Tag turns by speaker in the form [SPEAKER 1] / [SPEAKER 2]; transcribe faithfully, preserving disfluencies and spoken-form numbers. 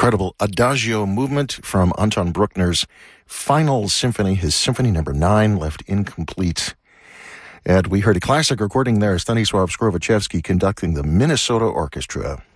[SPEAKER 1] incredible Adagio movement from Anton Bruckner's Final Symphony, his Symphony Number Nine, left incomplete. And we heard a classic recording there, Stanisław Skrowaczewski conducting the Minnesota Orchestra.